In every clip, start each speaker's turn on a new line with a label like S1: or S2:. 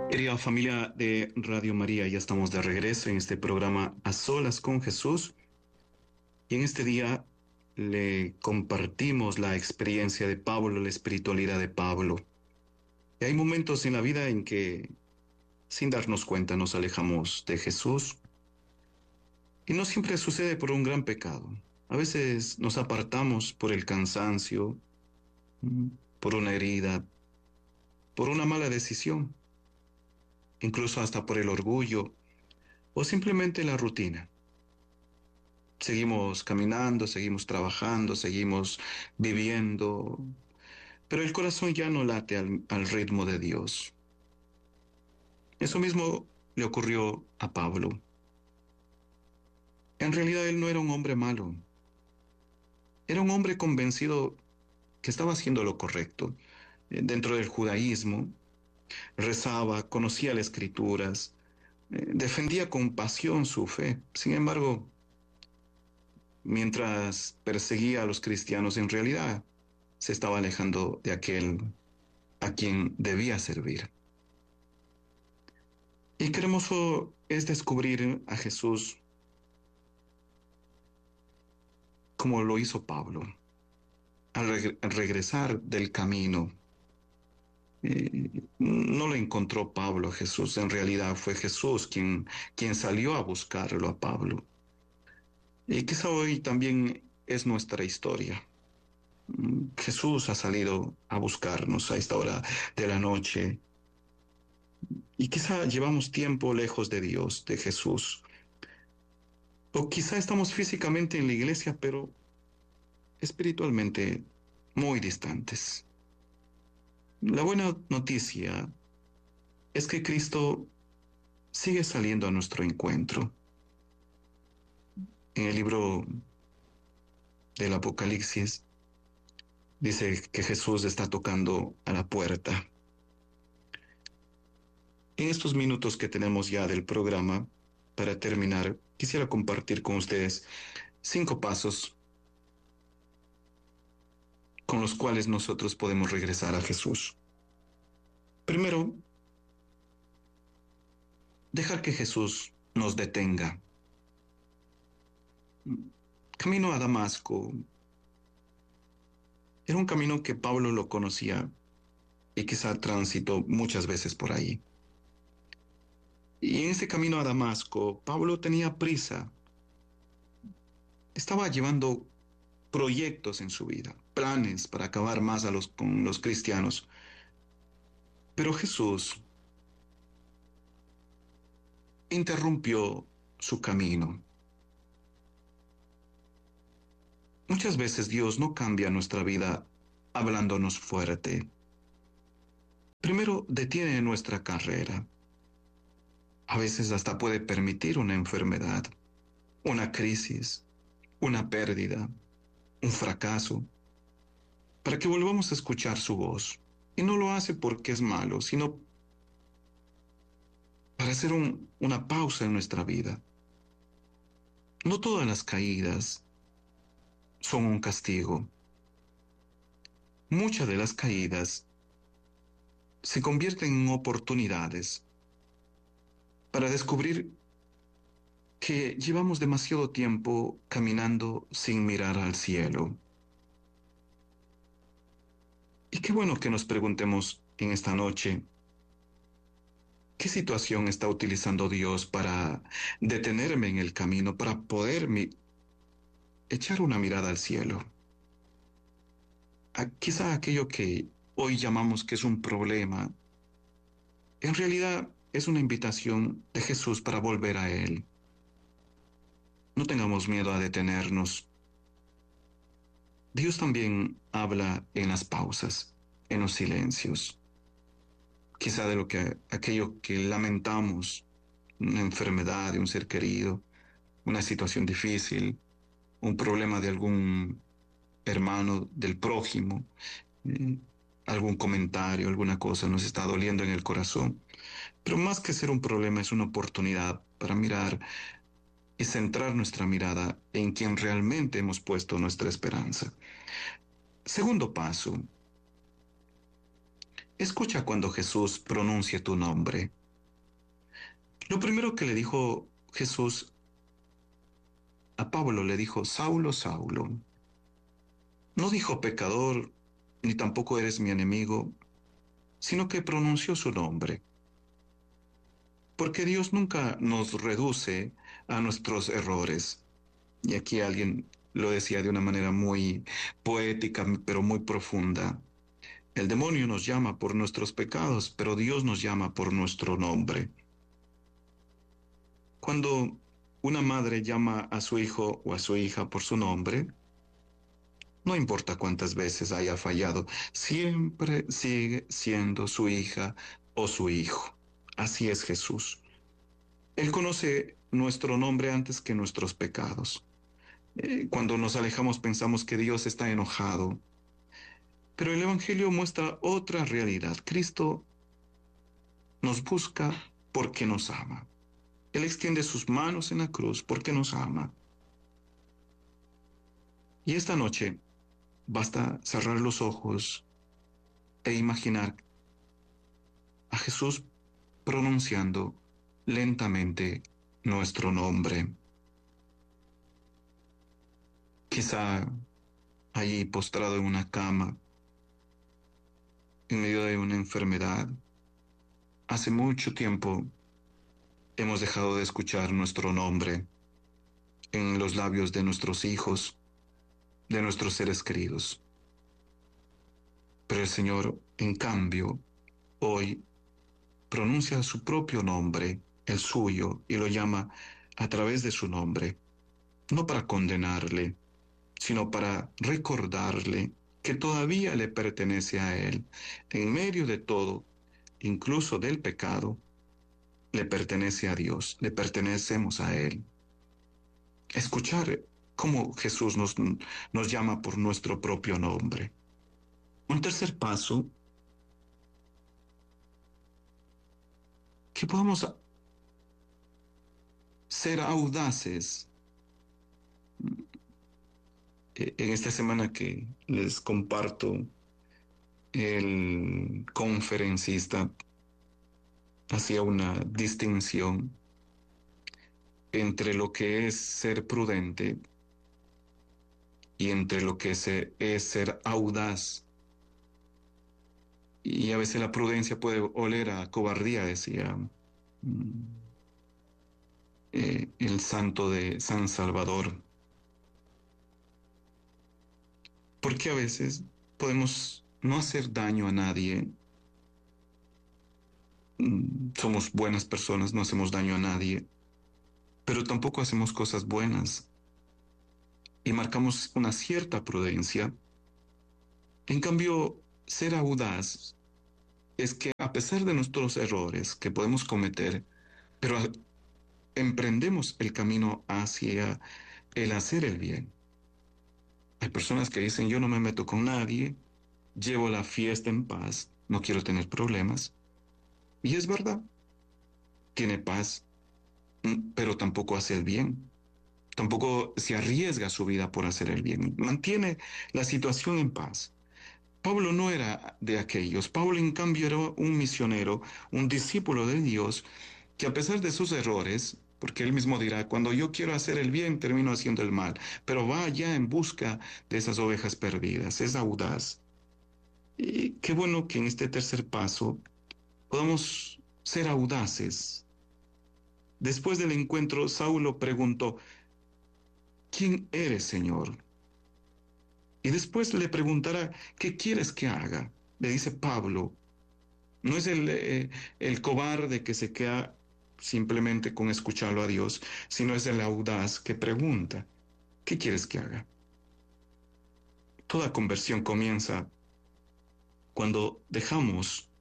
S1: Querida familia de Radio María, ya estamos de regreso en este programa A Solas con Jesús y en este día le compartimos la experiencia de Pablo, la espiritualidad de Pablo. Y hay momentos en la vida en que sin darnos cuenta nos alejamos de Jesús y no siempre sucede por un gran pecado. A veces nos apartamos por el cansancio, por una herida, por una mala decisión, incluso hasta por el orgullo o simplemente la rutina. Seguimos caminando, seguimos trabajando, seguimos viviendo, pero el corazón ya no late al ritmo de Dios. Eso mismo le ocurrió a Pablo. En realidad él no era un hombre malo, era un hombre convencido que estaba haciendo lo correcto. Dentro del judaísmo, rezaba, conocía las escrituras, defendía con pasión su fe. Sin embargo, mientras perseguía a los cristianos, en realidad se estaba alejando de aquel a quien debía servir. Y qué hermoso es descubrir a Jesús como lo hizo Pablo, al regresar del camino. No lo encontró Pablo a Jesús, en realidad fue Jesús quien salió a buscarlo a Pablo. Y quizá hoy también es nuestra historia. Jesús ha salido a buscarnos a esta hora de la noche. Y quizá llevamos tiempo lejos de Dios, de Jesús. O quizá estamos físicamente en la iglesia, pero espiritualmente muy distantes. La buena noticia es que Cristo sigue saliendo a nuestro encuentro. En el libro del Apocalipsis dice que Jesús está tocando a la puerta. En estos minutos que tenemos ya del programa, para terminar, quisiera compartir con ustedes 5 pasos con los cuales nosotros podemos regresar a Jesús. Primero, dejar que Jesús nos detenga. Camino a Damasco era un camino que Pablo lo conocía y quizá transitó muchas veces por ahí. Y en ese camino a Damasco, Pablo tenía prisa. Estaba llevando proyectos en su vida, planes para acabar más con los cristianos. Pero Jesús interrumpió su camino. Muchas veces Dios no cambia nuestra vida hablándonos fuerte. Primero detiene nuestra carrera. A veces hasta puede permitir una enfermedad, una crisis, una pérdida, un fracaso, para que volvamos a escuchar su voz. Y no lo hace porque es malo, sino para hacer una pausa en nuestra vida. No todas las caídas son un castigo. Muchas de las caídas se convierten en oportunidades para descubrir que llevamos demasiado tiempo caminando sin mirar al cielo. Y qué bueno que nos preguntemos en esta noche, ¿qué situación está utilizando Dios para detenerme en el camino, para poder echar una mirada al cielo? Quizá aquello que hoy llamamos que es un problema, en realidad es una invitación de Jesús para volver a Él. No tengamos miedo a detenernos. Dios también habla en las pausas, en los silencios. Quizá de aquello que lamentamos, una enfermedad de un ser querido, una situación difícil, un problema de algún hermano, del prójimo, eh, algún comentario, alguna cosa nos está doliendo en el corazón. Pero más que ser un problema, es una oportunidad para mirar y centrar nuestra mirada en quien realmente hemos puesto nuestra esperanza. Segundo paso, escucha cuando Jesús pronuncie tu nombre. Lo primero que le dijo Jesús a Pablo, le dijo, Saulo, Saulo. No dijo pecador, ni tampoco eres mi enemigo, sino que pronunció su nombre. Porque Dios nunca nos reduce a nuestros errores. Y aquí alguien lo decía de una manera muy poética, pero muy profunda. El demonio nos llama por nuestros pecados, pero Dios nos llama por nuestro nombre. Cuando una madre llama a su hijo o a su hija por su nombre, no importa cuántas veces haya fallado, siempre sigue siendo su hija o su hijo. Así es Jesús. Él conoce nuestro nombre antes que nuestros pecados. Cuando nos alejamos pensamos que Dios está enojado, pero el Evangelio muestra otra realidad. Cristo nos busca porque nos ama. Él extiende sus manos en la cruz porque nos ama. Y esta noche basta cerrar los ojos e imaginar a Jesús pronunciando lentamente nuestro nombre. Quizá allí postrado en una cama, en medio de una enfermedad. Hace mucho tiempo hemos dejado de escuchar nuestro nombre en los labios de nuestros hijos, de nuestros seres queridos. Pero el Señor, en cambio, hoy pronuncia su propio nombre, el suyo, y lo llama a través de su nombre, no para condenarle, sino para recordarle que todavía le pertenece a Él. En medio de todo, incluso del pecado, le pertenece a Dios, le pertenecemos a Él. Escuchar cómo Jesús nos llama por nuestro propio nombre. Un tercer paso, que podamos ser audaces. En esta semana que les comparto, el conferencista hacía una distinción entre lo que es ser prudente y entre lo que es ser audaz. Y a veces la prudencia puede oler a cobardía, decía el santo de San Salvador. Porque a veces podemos no hacer daño a nadie. Somos buenas personas, no hacemos daño a nadie, pero tampoco hacemos cosas buenas y marcamos una cierta prudencia. En cambio, ser audaz es que a pesar de nuestros errores que podemos cometer, pero emprendemos el camino hacia el hacer el bien. Hay personas que dicen, yo no me meto con nadie, llevo la fiesta en paz, no quiero tener problemas. Y es verdad, tiene paz, pero tampoco hace el bien. Tampoco se arriesga su vida por hacer el bien. Mantiene la situación en paz. Pablo no era de aquellos. Pablo, en cambio, era un misionero, un discípulo de Dios, que a pesar de sus errores, porque él mismo dirá, cuando yo quiero hacer el bien, termino haciendo el mal, pero va ya en busca de esas ovejas perdidas, es audaz. Y qué bueno que en este tercer paso podamos ser audaces. Después del encuentro, Saulo preguntó, ¿quién eres, Señor? Y después le preguntará, ¿qué quieres que haga? Le dice Pablo, no es el cobarde que se queda simplemente con escucharlo a Dios, sino es el audaz que pregunta, ¿qué quieres que haga? Toda conversión comienza cuando dejamos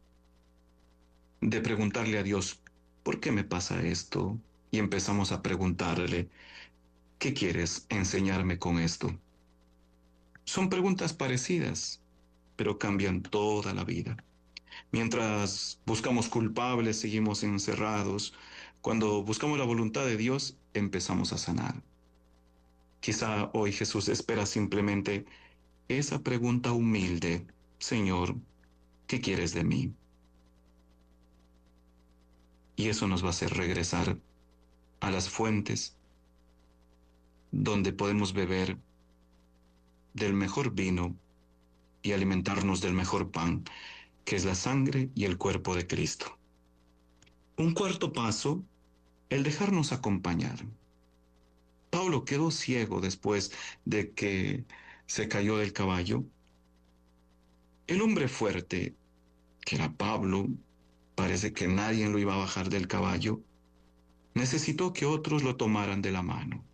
S1: de preguntarle a Dios, ¿por qué me pasa esto? Y empezamos a preguntarle, ¿qué quieres enseñarme con esto? Son preguntas parecidas, pero cambian toda la vida. Mientras buscamos culpables, seguimos encerrados. Cuando buscamos la voluntad de Dios, empezamos a sanar. Quizá hoy Jesús espera simplemente esa pregunta humilde, Señor, ¿qué quieres de mí? Y eso nos va a hacer regresar a las fuentes donde podemos beber del mejor vino y alimentarnos del mejor pan, que es la sangre y el cuerpo de Cristo. Un cuarto paso, el dejarnos acompañar. Pablo quedó ciego después de que se cayó del caballo. El hombre fuerte, que era Pablo, parece que nadie lo iba a bajar del caballo, necesitó que otros lo tomaran de la mano.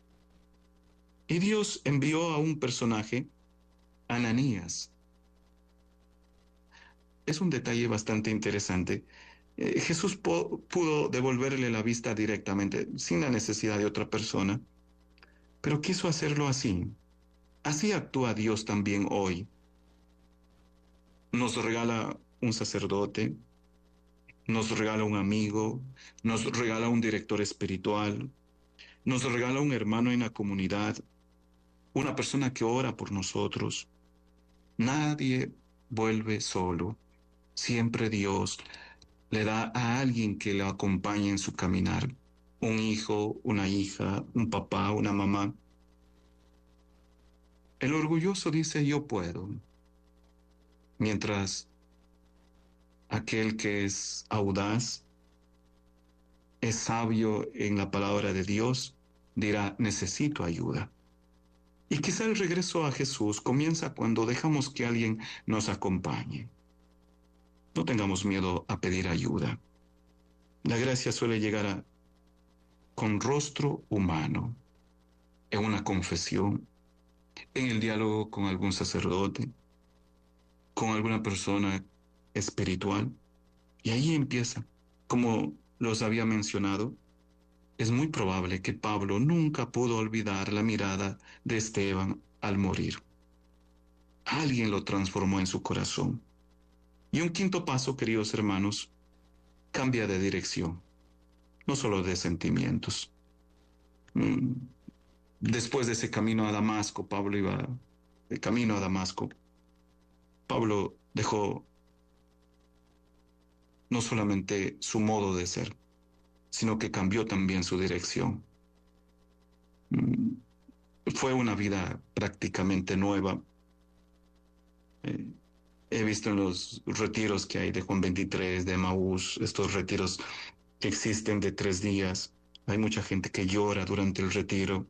S1: Y Dios envió a un personaje, Ananías. Es un detalle bastante interesante. Jesús pudo devolverle la vista directamente, sin la necesidad de otra persona, pero quiso hacerlo así. Así actúa Dios también hoy. Nos regala un sacerdote, nos regala un amigo, nos regala un director espiritual, nos regala un hermano en la comunidad, una persona que ora por nosotros. Nadie vuelve solo. Siempre Dios le da a alguien que lo acompañe en su caminar. Un hijo, una hija, un papá, una mamá. El orgulloso dice yo puedo, mientras aquel que es audaz, es sabio en la palabra de Dios, dirá necesito ayuda. Y quizá el regreso a Jesús comienza cuando dejamos que alguien nos acompañe. No tengamos miedo a pedir ayuda. La gracia suele llegar con rostro humano, en una confesión, en el diálogo con algún sacerdote, con alguna persona espiritual. Y ahí empieza. Como los había mencionado, es muy probable que Pablo nunca pudo olvidar la mirada de Esteban al morir. Alguien lo transformó en su corazón. Y un quinto paso, queridos hermanos, cambia de dirección, no solo de sentimientos. Después de ese camino a Damasco, Pablo iba de camino a Damasco. Pablo dejó no solamente su modo de ser, sino que cambió también su dirección. Fue una vida prácticamente nueva. Eh, He visto en los retiros que hay de Juan 23, de Emaús, estos retiros que existen de 3 días. Hay mucha gente que llora durante el retiro.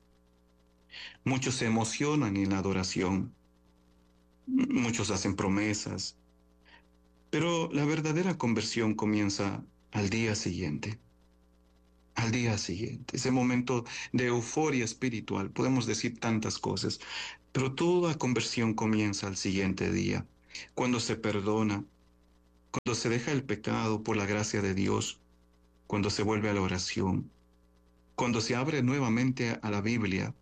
S1: Muchos se emocionan en la adoración. Muchos hacen promesas. Pero la verdadera conversión comienza al día siguiente. Al día siguiente, ese momento de euforia espiritual. Podemos decir tantas cosas, pero toda conversión comienza al siguiente día, cuando se perdona, cuando se deja el pecado por la gracia de Dios, cuando se vuelve a la oración, cuando se abre nuevamente a la Biblia,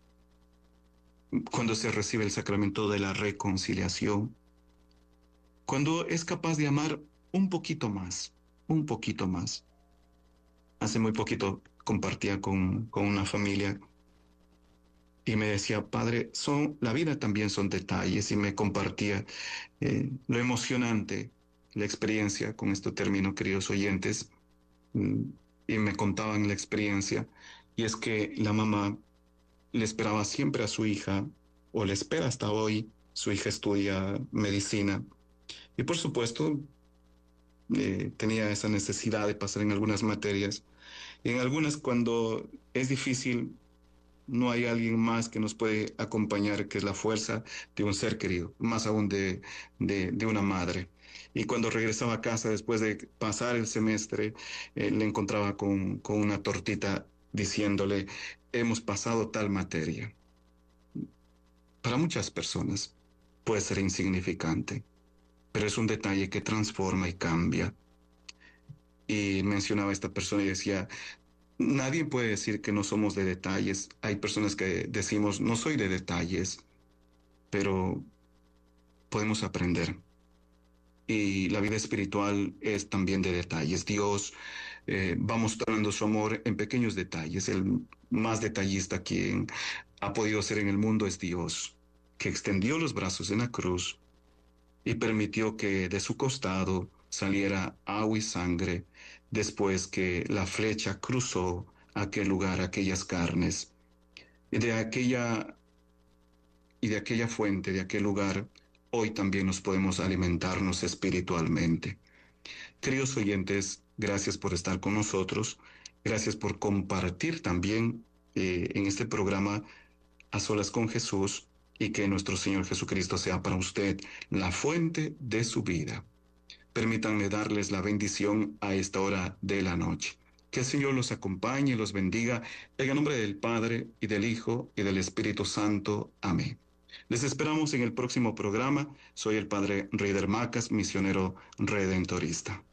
S1: cuando se recibe el sacramento de la reconciliación, cuando es capaz de amar un poquito más, un poquito más. Hace muy poquito compartía con una familia y me decía, padre, la vida también son detalles, y me compartía lo emocionante, la experiencia, con esto termino, queridos oyentes, mm, y me contaban la experiencia, y es que la mamá le esperaba siempre a su hija, o le espera hasta hoy. Su hija estudia medicina y por supuesto tenía esa necesidad de pasar en algunas materias. Y en algunas, cuando es difícil, no hay alguien más que nos puede acompañar, que es la fuerza de un ser querido, más aún de una madre. Y cuando regresaba a casa después de pasar el semestre, le encontraba con una tortita diciéndole, hemos pasado tal materia. Para muchas personas puede ser insignificante, pero es un detalle que transforma y cambia. Y mencionaba a esta persona y decía, nadie puede decir que no somos de detalles. Hay personas que decimos, no soy de detalles, pero podemos aprender. Y la vida espiritual es también de detalles. Dios va mostrando su amor en pequeños detalles. El más detallista quien ha podido ser en el mundo es Dios, que extendió los brazos en la cruz y permitió que de su costado saliera agua y sangre después que la flecha cruzó aquel lugar, aquellas carnes. Y de aquella fuente, de aquel lugar, hoy también nos podemos alimentarnos espiritualmente. Queridos oyentes, gracias por estar con nosotros. Gracias por compartir también en este programa A Solas con Jesús, y que nuestro Señor Jesucristo sea para usted la fuente de su vida. Permítanme darles la bendición a esta hora de la noche. Que el Señor los acompañe y los bendiga en el nombre del Padre y del Hijo y del Espíritu Santo. Amén. Les esperamos en el próximo programa. Soy el Padre Reider Macas, misionero redentorista.